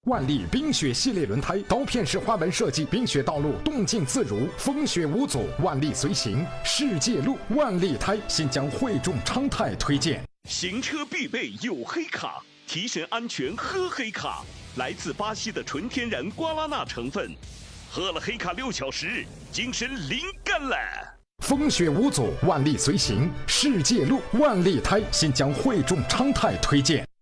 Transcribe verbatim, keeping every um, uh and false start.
万利冰雪系列轮胎，刀片式花纹设计，冰雪道路动静自如，风雪无阻，万利随行，世界路。万利胎新疆汇众昌泰推荐。 行车必备有黑卡，提神安全喝黑卡，来自巴西的纯天然瓜拉纳成分，喝了黑卡六小时，精神灵感了。 风雪无阻，万利随行，世界路。万利胎新疆汇众昌泰推荐。